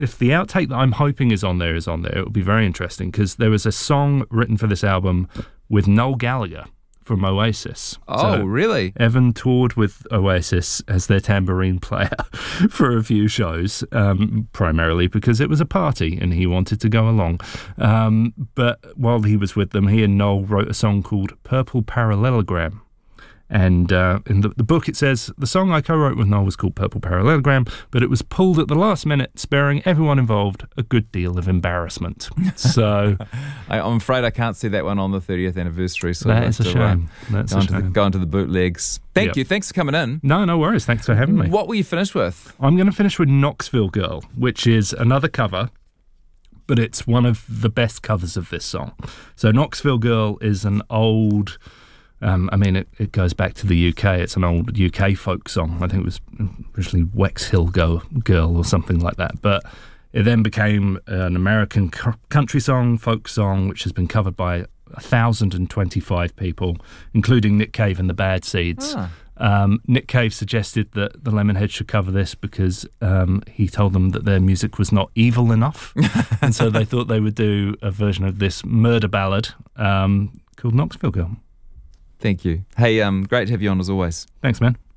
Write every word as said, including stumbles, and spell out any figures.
if the outtake that I'm hoping is on there is on there, it would be very interesting, because there was a song written for this album with Noel Gallagher from Oasis. Oh, so really? Evan toured with Oasis as their tambourine player for a few shows, um, primarily because it was a party and he wanted to go along. Um, but while he was with them, he and Noel wrote a song called Purple Parallelogram. And uh, in the, the book it says, the song I co-wrote with Noel was called Purple Parallelogram, but it was pulled at the last minute, sparing everyone involved a good deal of embarrassment. So I, I'm afraid I can't see that one on the thirtieth anniversary. So that is a shame. Uh, That's go, a into shame. The, go into the bootlegs. Thank Yep. you. Thanks for coming in. No, no worries. Thanks for having me. What will you finish with? I'm going to finish with Knoxville Girl, which is another cover, but it's one of the best covers of this song. So Knoxville Girl is an old... Um, I mean, it, it goes back to the U K. It's an old U K folk song. I think it was originally Wexhill Girl, Girl or something like that. But it then became an American country song, folk song, which has been covered by one thousand twenty-five people, including Nick Cave and the Bad Seeds. Ah. Um, Nick Cave suggested that the Lemonheads should cover this because um, he told them that their music was not evil enough. And so they thought they would do a version of this murder ballad um, called Knoxville Girl. Thank you. Hey, um, great to have you on as always. Thanks, man.